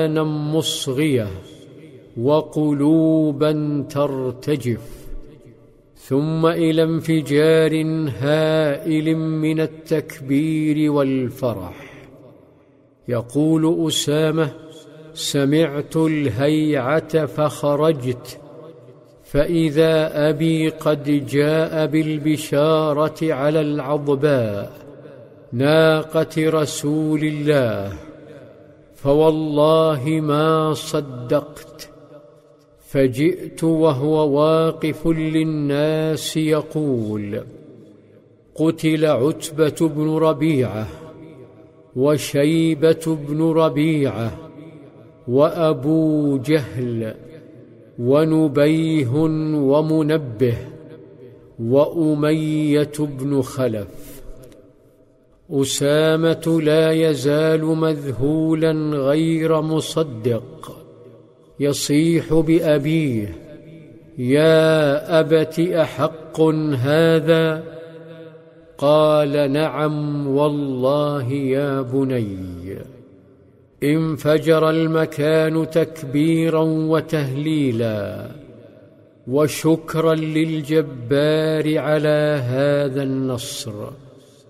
مصغية وقلوبا ترتجف، ثم إلى انفجار هائل من التكبير والفرح. يقول أسامة: سمعت الهيعة فخرجت، فإذا أبي قد جاء بالبشارة على العضباء ناقة رسول الله، فوالله ما صدقت. فجئت وهو واقف للناس يقول: قتل عتبة بن ربيعة وشيبة بن ربيعة وأبو جهل ونبيه ومنبه وأمية بن خلف. أسامة لا يزال مذهولا غير مصدق، يصيح بأبيه: يا أبت أحق هذا؟ قال: نعم والله يا بني. انفجر المكان تكبيرا وتهليلا وشكرا للجبار على هذا النصر.